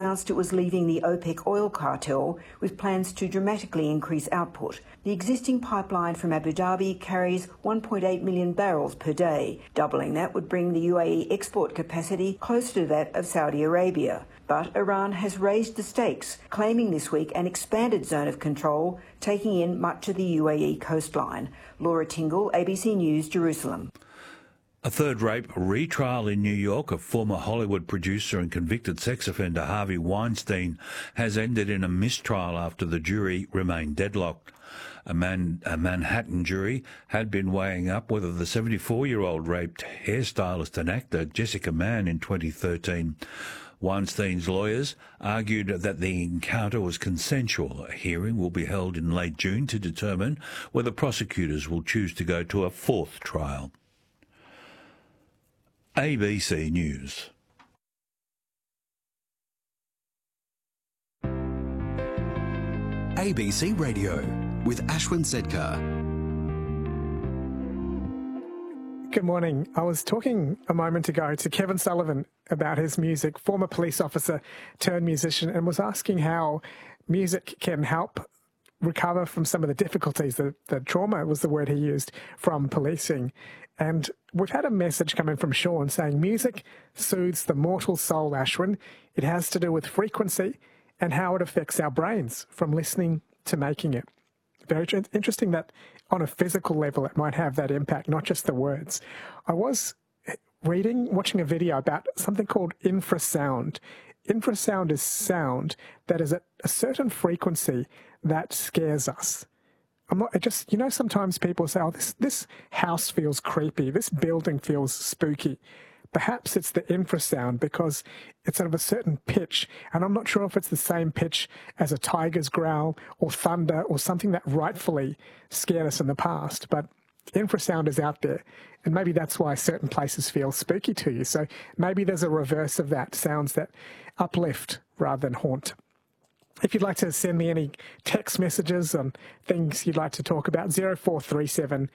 announced it was leaving the OPEC oil cartel with plans to dramatically increase output. The existing pipeline from Abu Dhabi carries 1.8 million barrels per day. Doubling that would bring the UAE export capacity closer to that of Saudi Arabia. But Iran has raised the stakes, claiming this week an expanded zone of control, taking in much of the UAE coastline. Laura Tingle, ABC News, Jerusalem. A third rape retrial in New York of former Hollywood producer and convicted sex offender Harvey Weinstein has ended in a mistrial after the jury remained deadlocked. A Manhattan jury had been weighing up whether the 74-year-old raped hairstylist and actor Jessica Mann in 2013. Weinstein's lawyers argued that the encounter was consensual. A hearing will be held in late June to determine whether prosecutors will choose to go to a fourth trial. ABC News. ABC Radio with Ashwin Sedkar. Good morning. I was talking a moment ago to Kevin Sullivan about his music, former police officer turned musician, and was asking how music can help recover from some of the difficulties, the trauma was the word he used, from policing. And we've had a message coming from Sean saying music soothes the mortal soul, Ashwin. It has to do with frequency and how it affects our brains from listening to making it. Very interesting that on a physical level it might have that impact, not just the words. I was watching a video about something called infrasound. Infrasound is sound that is at a certain frequency that scares us. Sometimes people say, oh, this house feels creepy, this building feels spooky. Perhaps it's the infrasound because it's of a certain pitch, and I'm not sure if it's the same pitch as a tiger's growl or thunder or something that rightfully scared us in the past, but infrasound is out there, and maybe that's why certain places feel spooky to you. So maybe there's a reverse of that, sounds that uplift rather than haunt. If you'd like to send me any text messages on things you'd like to talk about, 0437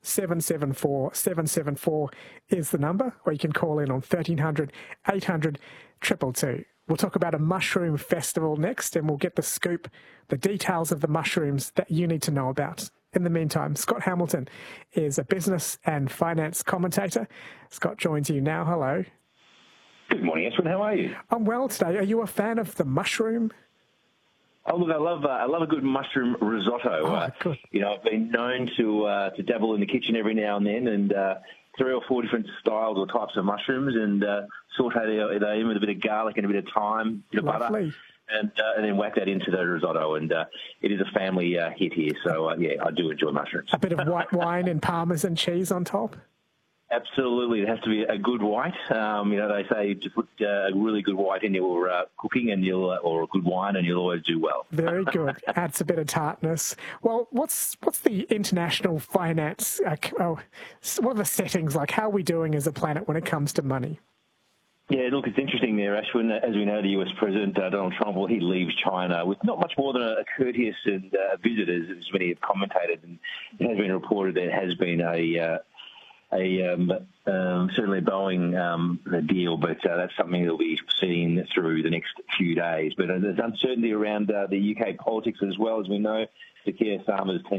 774 774 is the number, or you can call in on 1300 800 222. We'll talk about a mushroom festival next, and we'll get the scoop, the details of the mushrooms that you need to know about. In the meantime, Scott Hamilton is a business and finance commentator. Scott joins you now. Hello. Good morning, Ashwin. How are you? I'm well today. Are you a fan of the mushroom? Oh, look, I love a good mushroom risotto. Oh, good. I've been known to dabble in the kitchen every now and then, and 3 or 4 different styles or types of mushrooms, and saute them with a bit of garlic and a bit of thyme, a bit of butter, and then whack that into the risotto. And it is a family hit here, so yeah, I do enjoy mushrooms. A bit of white wine and Parmesan cheese on top. Absolutely. It has to be a good white. They say to put a really good white in your cooking or a good wine, and you'll always do well. Very good. Adds a bit of tartness. Well, what's the international finance? What are the settings like? How are we doing as a planet when it comes to money? Yeah, look, it's interesting there, Ashwin. As we know, the US President, Donald Trump, he leaves China with not much more than a courteous and visit, as many have commentated. And it has been reported there has been certainly Boeing the deal, but that's something that we'll be seeing through the next few days. But there's uncertainty around the UK politics as well. As we know, the Keir Starmer's team